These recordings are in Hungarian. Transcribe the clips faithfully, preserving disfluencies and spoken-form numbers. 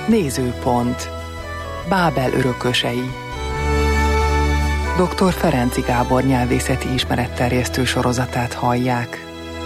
Nézőpont. Bábel örökösei. doktor Ferenczy Gábor nyelvészeti ismeretterjesztő sorozatát hallják.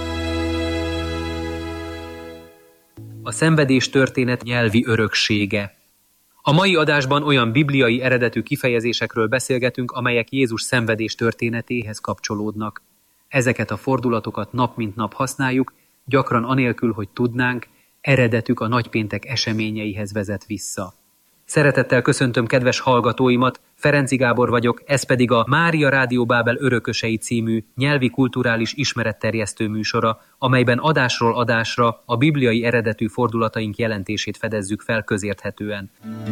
A szenvedés történet nyelvi öröksége. A mai adásban olyan bibliai eredetű kifejezésekről beszélgetünk, amelyek Jézus szenvedés történetéhez kapcsolódnak. Ezeket a fordulatokat nap mint nap használjuk, gyakran anélkül, hogy tudnánk, eredetük a nagypéntek eseményeihez vezet vissza. Szeretettel köszöntöm kedves hallgatóimat, Ferenczy Gábor vagyok, ez pedig a Mária Rádió Bábel örökösei című nyelvi kulturális ismeretterjesztő műsora, amelyben adásról adásra a bibliai eredetű fordulataink jelentését fedezzük fel közérthetően.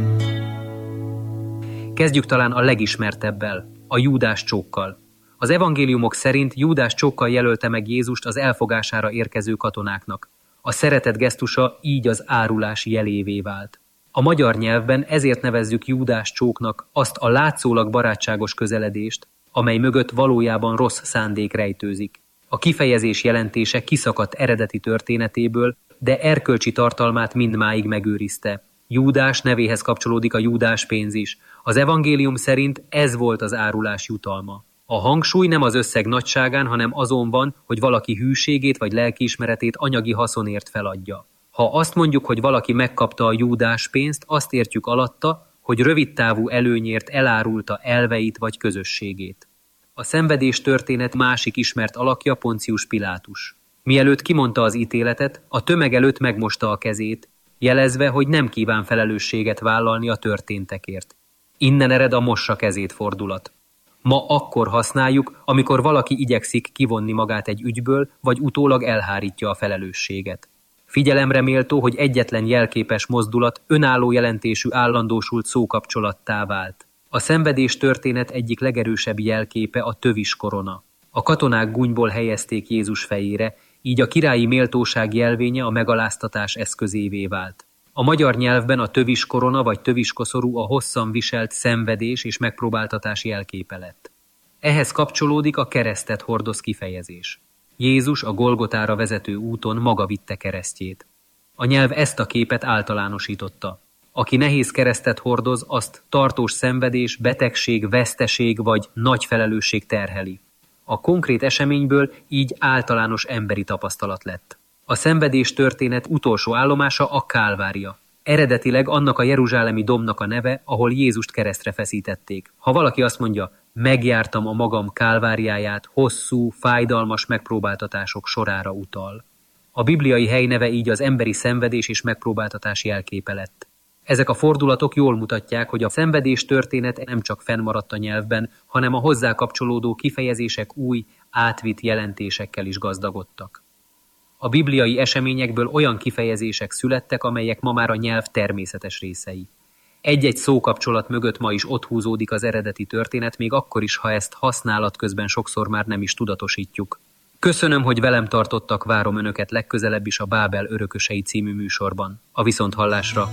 Kezdjük talán a legismertebbel, a Júdás csókkal. Az evangéliumok szerint Júdás csókkal jelölte meg Jézust az elfogására érkező katonáknak. A szeretet gesztusa így az árulás jelévé vált. A magyar nyelvben ezért nevezzük Júdás csóknak azt a látszólag barátságos közeledést, amely mögött valójában rossz szándék rejtőzik. A kifejezés jelentése kiszakadt eredeti történetéből, de erkölcsi tartalmát mindmáig megőrizte. Júdás nevéhez kapcsolódik a Júdás pénz is. Az evangélium szerint ez volt az árulás jutalma. A hangsúly nem az összeg nagyságán, hanem azon van, hogy valaki hűségét vagy lelkiismeretét anyagi haszonért feladja. Ha azt mondjuk, hogy valaki megkapta a Júdás pénzt, azt értjük alatta, hogy rövidtávú előnyért elárulta elveit vagy közösségét. A szenvedés történet másik ismert alakja Poncius Pilátus. Mielőtt kimondta az ítéletet, a tömeg előtt megmosta a kezét, jelezve, hogy nem kíván felelősséget vállalni a történtekért. Innen ered a mossa kezét fordulat. Ma akkor használjuk, amikor valaki igyekszik kivonni magát egy ügyből, vagy utólag elhárítja a felelősséget. Figyelemre méltó, hogy egyetlen jelképes mozdulat önálló jelentésű állandósult szókapcsolattá vált. A szenvedés történet egyik legerősebb jelképe a tövis korona. A katonák gúnyból helyezték Jézus fejére, így a királyi méltóság jelvénye a megaláztatás eszközévé vált. A magyar nyelvben a tövis korona vagy töviskoszorú a hosszan viselt szenvedés és megpróbáltatás jelképe lett. Ehhez kapcsolódik a keresztet hordoz kifejezés. Jézus a Golgotára vezető úton maga vitte keresztjét. A nyelv ezt a képet általánosította. Aki nehéz keresztet hordoz, azt tartós szenvedés, betegség, veszteség vagy nagy felelősség terheli. A konkrét eseményből így általános emberi tapasztalat lett. A szenvedés történet utolsó állomása a Kálvária. Eredetileg annak a jeruzsálemi dombnak a neve, ahol Jézust keresztre feszítették. Ha valaki azt mondja, megjártam a magam kálváriáját, hosszú, fájdalmas megpróbáltatások sorára utal. A bibliai helyneve így az emberi szenvedés és megpróbáltatás jelképe lett. Ezek a fordulatok jól mutatják, hogy a szenvedés történet nem csak fennmaradt a nyelvben, hanem a hozzá kapcsolódó kifejezések új, átvitt jelentésekkel is gazdagodtak. A bibliai eseményekből olyan kifejezések születtek, amelyek ma már a nyelv természetes részei. Egy-egy szókapcsolat mögött ma is ott húzódik az eredeti történet, még akkor is, ha ezt használat közben sokszor már nem is tudatosítjuk. Köszönöm, hogy velem tartottak, várom önöket legközelebb is a Bábel örökösei című műsorban. A viszonthallásra!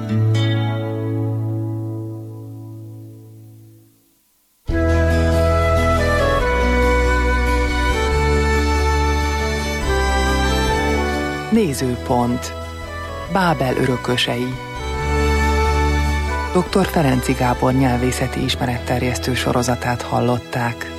Nézőpont. Bábel örökösei. doktor Ferenczy Gábor nyelvészeti ismeretterjesztő sorozatát hallották.